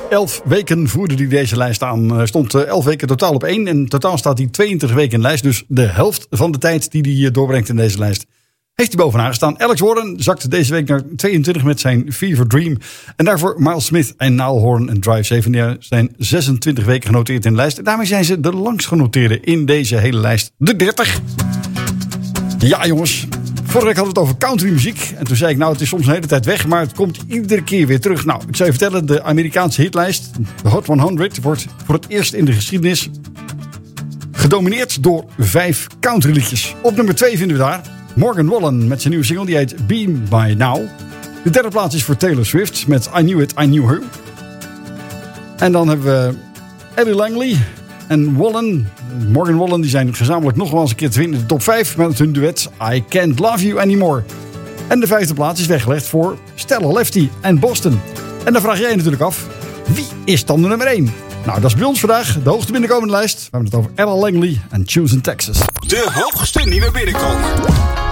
11 weken voerde hij deze lijst aan. Stond 11 weken totaal op 1. En totaal staat hij 22 weken in de lijst. Dus de helft van de tijd die hij doorbrengt in deze lijst heeft hij bovenaan gestaan. Alex Warren zakte deze week naar 22 met zijn Fever Dream. En daarvoor Miles Smith en Niall Horan en Drive 7. Die zijn 26 weken genoteerd in de lijst. En daarmee zijn ze de langst genoteerde in deze hele lijst. De 30. Ja jongens, vorige week hadden we het over countrymuziek. En toen zei ik, nou het is soms een hele tijd weg, maar het komt iedere keer weer terug. Nou, ik zou je vertellen, de Amerikaanse hitlijst, de Hot 100, wordt voor het eerst in de geschiedenis gedomineerd door 5 countryliedjes. Op nummer 2 vinden we daar Morgan Wallen met zijn nieuwe single, die heet Be By Now. De derde plaats is voor Taylor Swift met I Knew It, I Knew Her. En dan hebben we Ellie Langley en Morgan Wallen, die zijn gezamenlijk nog wel eens een keer te vinden in de top 5 met hun duet I Can't Love You Anymore. En de 5e plaats is weggelegd voor Stella Lefty en Boston. En dan vraag jij je natuurlijk af, wie is dan de nummer 1? Nou, dat is bij ons vandaag de hoogste binnenkomende lijst. We hebben het over Ella Langley en Choose in Texas. De hoogste nieuwe binnenkomer.